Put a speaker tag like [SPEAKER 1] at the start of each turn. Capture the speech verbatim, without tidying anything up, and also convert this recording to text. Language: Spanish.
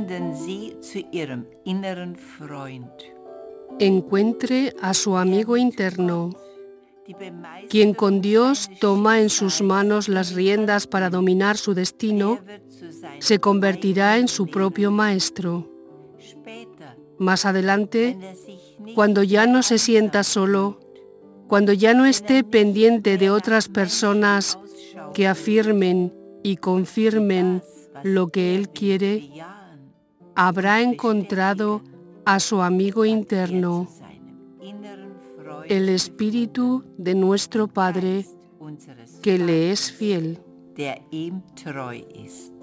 [SPEAKER 1] encuentre a su amigo interno, quien con Dios toma en sus manos las riendas para dominar su destino, se convertirá en su propio maestro. Más adelante, cuando ya no se sienta solo, cuando ya no esté pendiente de otras personas que afirmen y confirmen lo que él quiere, habrá encontrado a su amigo interno, el Espíritu de nuestro Padre, que le es fiel.
[SPEAKER 2] Der ihm treu ist.